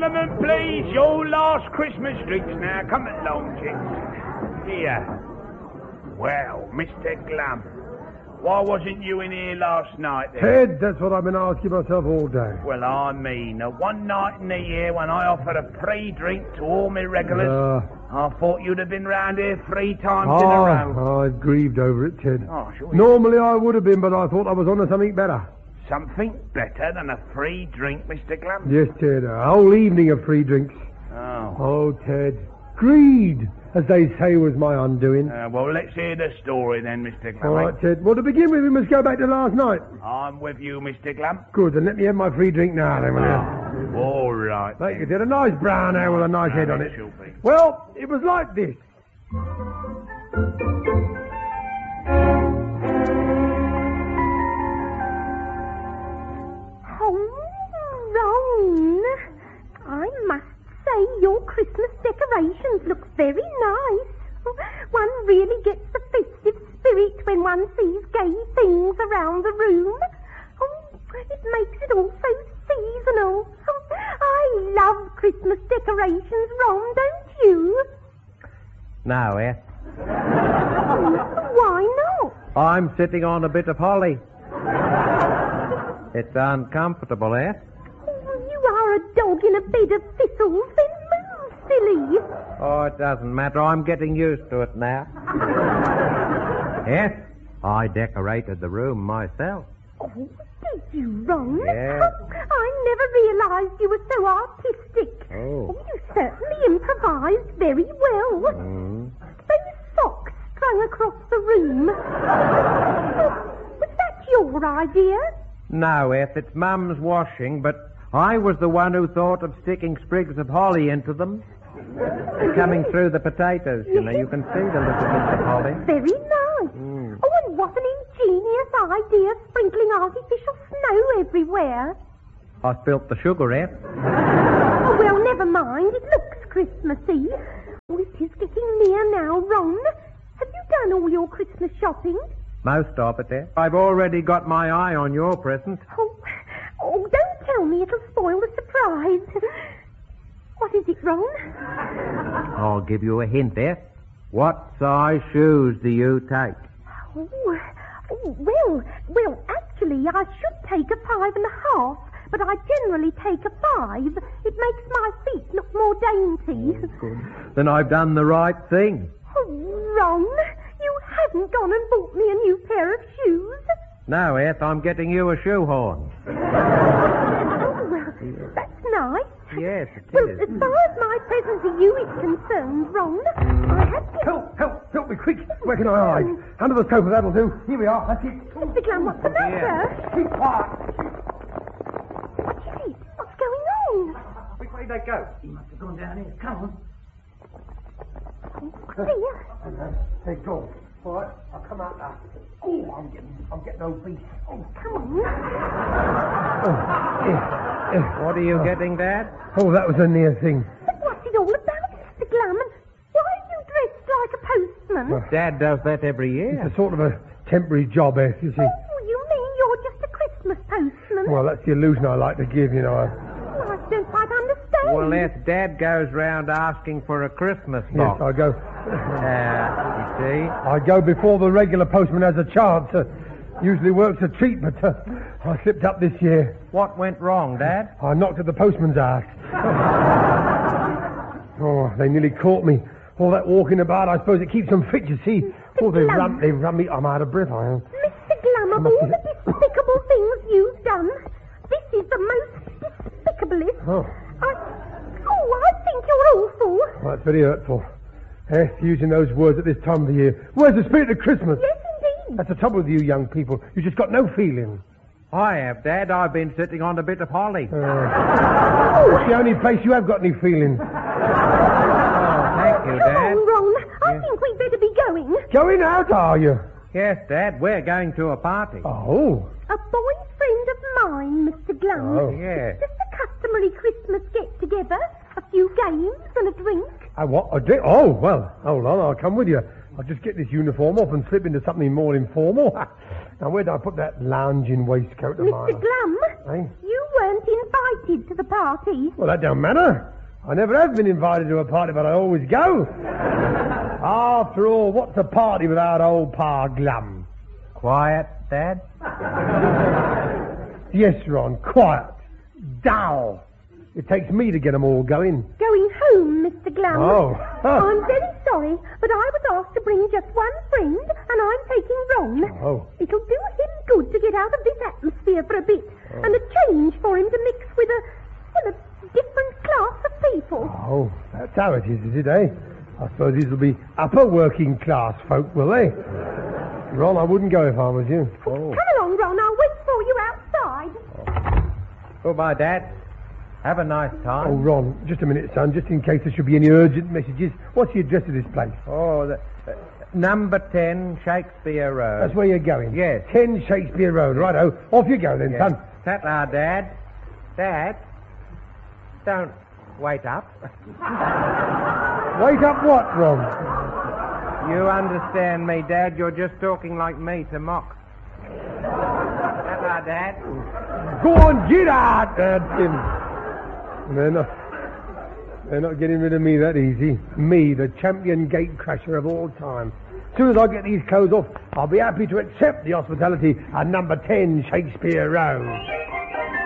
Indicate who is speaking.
Speaker 1: gentlemen, please, your last Christmas drinks now. Come along, gents. Here. Well, Mr. Glum, why wasn't you in here last night then?
Speaker 2: Ted, that's what I've been asking myself all day.
Speaker 1: Well, I mean, one night in the year when I offered a free drink to all my regulars, I thought you'd have been round here 3 times in a row.
Speaker 2: I've grieved over it, Ted.
Speaker 1: Oh, sure.
Speaker 2: Normally I would have been, but I thought I was on to something better.
Speaker 1: Something better than a free drink, Mr. Glum?
Speaker 2: Yes, Ted, a whole evening of free drinks. Oh, Ted, greed, as they say, was my undoing.
Speaker 1: Well, let's hear the story then, Mr. Glum.
Speaker 2: All right, Ted. Well, to begin with, we must go back to last night.
Speaker 1: I'm with you, Mr. Glum.
Speaker 2: Good, then let me have my free drink now, then, will you?
Speaker 1: All right.
Speaker 2: Thank you, Ted. A nice brown ale with a nice head on it.
Speaker 1: Be.
Speaker 2: Well, it was like this.
Speaker 3: Ron, I must say your Christmas decorations look very nice. One really gets the festive spirit when one sees gay things around the room. It makes it all so seasonal. I love Christmas decorations, Ron, don't you?
Speaker 4: No, eh?
Speaker 3: Why not?
Speaker 4: I'm sitting on a bit of holly. It's uncomfortable, eh?
Speaker 3: You are a dog in a bed of thistles, then move, silly.
Speaker 4: Oh, it doesn't matter. I'm getting used to it now. Yes, I decorated the room myself.
Speaker 3: Oh, did you, Ron?
Speaker 4: Yes.
Speaker 3: I never realised you were so artistic.
Speaker 4: Oh.
Speaker 3: You certainly improvised very well. Those socks strung across the room. Was that your idea?
Speaker 4: No, Eth, it's Mum's washing, but I was the one who thought of sticking sprigs of holly into them. They're coming through the potatoes, you know. You can see the little bits of holly.
Speaker 3: Very nice. Oh, and what an ingenious idea, sprinkling artificial snow everywhere.
Speaker 4: I spilt the sugar, Eth.
Speaker 3: Oh, well, never mind. It looks Christmassy. Oh, it is getting near now, Ron. Have you done all your Christmas shopping?
Speaker 4: Most of it, Eth. I've already got my eye on your present.
Speaker 3: Oh, don't tell me. It'll spoil the surprise. What is it, Ron?
Speaker 4: I'll give you a hint, Eth. What size shoes do you take?
Speaker 3: Well, actually, I should take a 5.5, but I generally take a 5. It makes my feet look more dainty.
Speaker 4: Oh, good. Then I've done the right thing.
Speaker 3: Oh, Ron, you haven't gone and bought me a new pair of shoes.
Speaker 4: No, Eth, I'm getting you a shoehorn.
Speaker 3: Oh, well, that's nice.
Speaker 4: Yes, it
Speaker 3: Well,
Speaker 4: is.
Speaker 3: as far as my present to you is concerned, Ron, I have to...
Speaker 2: Help me, quick. Where can I hide? Under the sofa, that'll do. Here we are, that's it.
Speaker 3: Mr. Glum, what's the matter?
Speaker 2: Keep quiet.
Speaker 3: What is it? What's going on?
Speaker 4: Which way they go?
Speaker 5: He must have gone down here. Come on.
Speaker 3: Oh, dear.
Speaker 2: Hey, go. All right, I'll come out now. Oh, I'm getting obese. Oh,
Speaker 3: Come on.
Speaker 4: What are you getting, Dad?
Speaker 2: Oh, that was a near thing.
Speaker 3: But what's it all about, Mr. Glum? And why are you dressed like a postman?
Speaker 4: Dad does that every year.
Speaker 2: It's a sort of a temporary job, you see.
Speaker 3: Oh, you mean you're just a Christmas postman?
Speaker 2: Well, that's the illusion I like to give, you know.
Speaker 3: Well, I don't quite understand.
Speaker 4: Well, if Dad goes round asking for a Christmas
Speaker 2: Yes,
Speaker 4: box.
Speaker 2: I go.
Speaker 4: You see?
Speaker 2: I go before the regular postman has a chance. Usually works a treat, but I slipped up this year.
Speaker 4: What went wrong, Dad?
Speaker 2: I knocked at the postman's ass. Oh, they nearly caught me. All that walking about, I suppose it keeps them fit, you see. Oh, they run me. I'm out of breath, I am.
Speaker 3: Mr. Glum, of all the despicable things you've done, this is the most despicablest.
Speaker 2: Oh.
Speaker 3: I think you're awful.
Speaker 2: Well, that's very hurtful. Using those words at this time of the year. Where's the spirit of Christmas?
Speaker 3: Yes, indeed.
Speaker 2: That's the trouble with you young people. You just got no feeling.
Speaker 4: I have, Dad. I've been sitting on a bit of holly.
Speaker 2: It's the only place you have got any feeling.
Speaker 4: Thank you,
Speaker 3: Come
Speaker 4: Dad.
Speaker 3: on, Ron. I think we'd better be going.
Speaker 2: Going out, are you?
Speaker 4: Yes, Dad. We're going to a party.
Speaker 2: Oh.
Speaker 3: A boyfriend of mine, Mr. Glum.
Speaker 2: Oh.
Speaker 4: Yes.
Speaker 3: Just a customary Christmas get-together. A few games and a drink.
Speaker 2: What? A drink? Oh, well, hold on. I'll come with you. I'll just get this uniform off and slip into something more informal. Now, where did I put that lounging waistcoat of mine?
Speaker 3: Mr. Glum,
Speaker 2: Eh?
Speaker 3: you weren't invited to the party.
Speaker 2: Well, that don't matter. I never have been invited to a party, but I always go. After all, what's a party without old Pa Glum?
Speaker 4: Quiet, Dad?
Speaker 2: Yes, Ron, quiet. Dull. It takes me to get 'em all going.
Speaker 3: Going home, Mr. Glum.
Speaker 2: Oh.
Speaker 3: I'm very sorry, but I was asked to bring just one friend, and I'm taking Ron.
Speaker 2: Oh.
Speaker 3: It'll do him good to get out of this atmosphere for a bit, and a change for him to mix with a different class of people.
Speaker 2: Oh, that's how it is it, eh? I suppose these will be upper working class folk, will they? Ron, I wouldn't go if I was you.
Speaker 4: Oh.
Speaker 3: Come along, Ron. I'll wait for you outside.
Speaker 4: Goodbye, Dad. Have a nice time.
Speaker 2: Oh, Ron, just a minute, son, just in case there should be any urgent messages. What's the address of this place?
Speaker 4: Oh, number 10 Shakespeare Road.
Speaker 2: That's where you're going?
Speaker 4: Yes.
Speaker 2: 10 Shakespeare Road. Righto. Off you go then,
Speaker 4: Yes.
Speaker 2: son.
Speaker 4: Ta-ta, Dad. Dad, don't wait up.
Speaker 2: Wait up what, Ron?
Speaker 4: You understand me, Dad. You're just talking like me to mock. Ta-ta, Dad.
Speaker 2: Go on, get out, Tim. They're not getting rid of me that easy. Me, the champion gate crasher of all time. As soon as I get these clothes off, I'll be happy to accept the hospitality at number 10 Shakespeare Road.